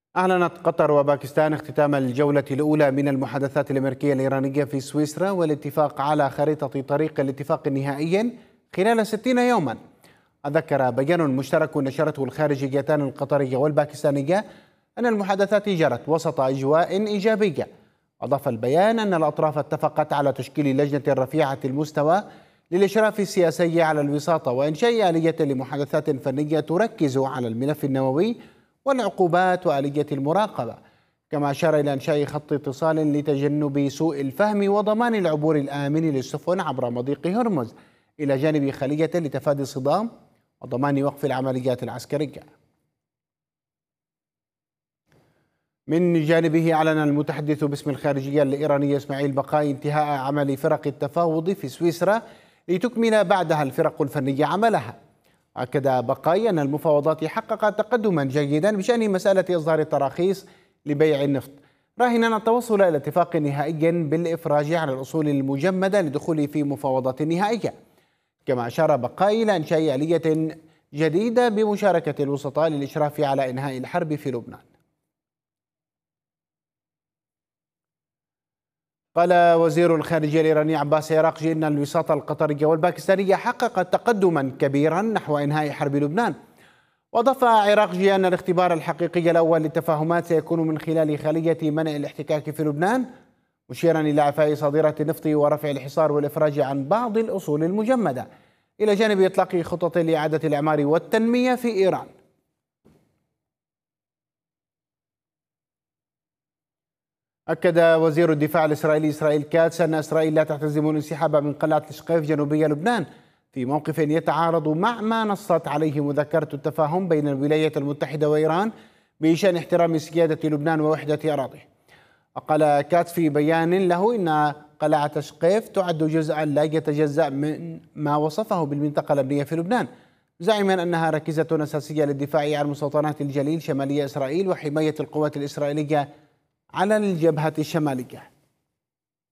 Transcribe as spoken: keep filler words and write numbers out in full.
أعلنت قطر وباكستان اختتام الجولة الأولى من المحادثات الأمريكية الإيرانية في سويسرا والاتفاق على خريطة طريق الاتفاق النهائي خلال ستين يوما. ذكر بيان مشترك نشرته الخارجيتان القطرية والباكستانية أن المحادثات جرت وسط أجواء إيجابية. أضاف البيان أن الأطراف اتفقت على تشكيل لجنة رفيعة المستوى للإشراف السياسي على الوساطة وإنشاء آلية لمحادثات فنية تركز على الملف النووي والعقوبات وآلية المراقبة، كما أشار إلى إنشاء خط اتصال لتجنب سوء الفهم وضمان العبور الآمن للسفن عبر مضيق هرمز، إلى جانب خلية لتفادي الصدام وضمان وقف العمليات العسكرية. من جانبه أعلن المتحدث باسم الخارجية الإيرانية إسماعيل بقاي انتهاء عمل فرق التفاوض في سويسرا لتكمل بعدها الفرق الفنية عملها. أكد بقاي أن المفاوضات حققت تقدما جيدا بشأن مسألة إصدار التراخيص لبيع النفط، راهنا التوصل إلى اتفاق نهائي بالإفراج عن الأصول المجمدة للدخول في مفاوضات نهائية. كما أشار بقاي إلى إنشاء آلية جديدة بمشاركة الوسطاء للإشراف على إنهاء الحرب في لبنان. قال وزير الخارجية الإيراني عباس عراقجي إن الوساطة القطرية والباكستانية حققت تقدما كبيرا نحو إنهاء حرب لبنان. وأضاف عراقجي أن الاختبار الحقيقي الأول للتفاهمات سيكون من خلال خلية منع الاحتكاك في لبنان، مشيرا إلى إعفاء صادرة النفط ورفع الحصار والإفراج عن بعض الأصول المجمدة، إلى جانب إطلاق خطط لإعادة الإعمار والتنمية في إيران. أكد وزير الدفاع الإسرائيلي إسرائيل كاتس أن إسرائيل لا تحتزم الانسحاب من قلعة الشقيف جنوبي لبنان في موقف يتعارض مع ما نصت عليه مذكرة التفاهم بين الولايات المتحدة وإيران بشأن احترام سيادة لبنان ووحدة أراضيه. وقال كاتس في بيان له إن قلعة الشقيف تعد جزءا لا يتجزأ من ما وصفه بالمنطقة الأمنية في لبنان، زاعما أنها ركيزة أساسية للدفاع عن مستوطنات الجليل شمالية إسرائيل وحماية القوات الإسرائيلية على الجبهة الشمالية.